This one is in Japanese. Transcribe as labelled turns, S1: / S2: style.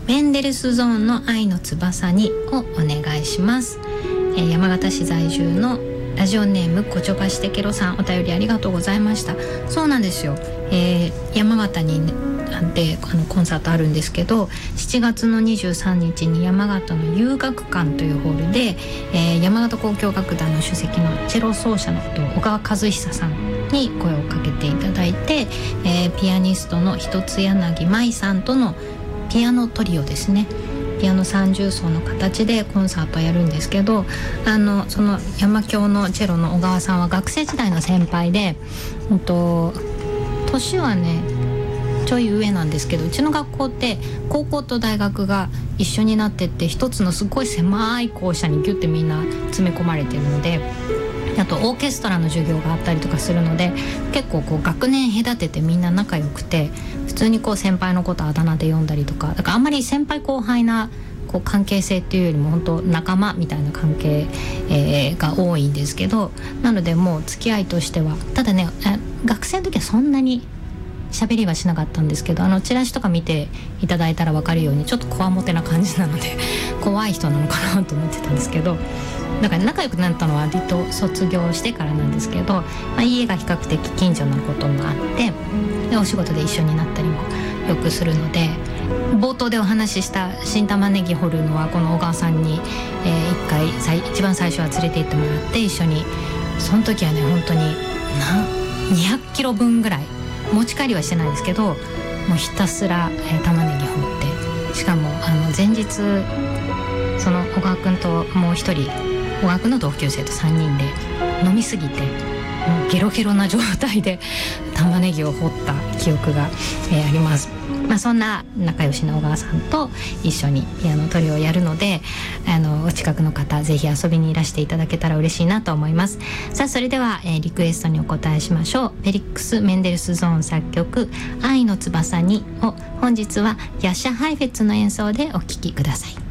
S1: メンデルスゾーンの愛の翼にをお願いします。山形市在住のラジオネームこちょばしてけろさん、お便りありがとうございました。そうなんですよ、山形に、でコンサートあるんですけど、7月の23日に山形の遊学館というホールで、山形交響楽団の首席のチェロ奏者の小川和久さんに声をかけていただいて、ピアニストの一つ柳舞さんとのピアノトリオですね、ピアノ三重奏の形でコンサートをやるんですけど、その山響のチェロの小川さんは学生時代の先輩で、年はねちょい上なんですけど、うちの学校って高校と大学が一緒になってって一つのすごい狭い校舎にギュッてみんな詰め込まれてるので、あとオーケストラの授業があったりとかするので、結構こう学年隔ててみんな仲良くて、普通にこう先輩のことあだ名で呼んだりとか、だからあんまり先輩後輩なこう関係性っていうよりも本当仲間みたいな関係、が多いんですけど、なのでもう付き合いとしては、ただね学生の時はそんなに喋りはしなかったんですけど、チラシとか見ていただいたら分かるようにちょっとこわもてな感じなので怖い人なのかなと思ってたんですけど、だから仲良くなったのは割と卒業してからなんですけど、家が比較的近所なこともあって、でお仕事で一緒になったりもよくするので、冒頭でお話しした新玉ねぎ掘るのはこの小川さんに、一番最初は連れて行ってもらって一緒に、その時はね本当に200キロ分ぐらい持ち帰りはしてないですけど、もうひたすら、玉ねぎ掘って、しかも前日その小川くんともう一人小川くんの同級生と3人で飲みすぎてもうゲロゲロな状態で玉ねぎを掘った記憶が、あります。そんな仲良しの小川さんと一緒にピアノトリオをやるので、お近くの方ぜひ遊びにいらしていただけたら嬉しいなと思います。さあそれでは、リクエストにお答えしましょう。フェリックス・メンデルスゾーン作曲愛の翼にを本日はヤッシャ・ハイフェッツの演奏でお聴きください。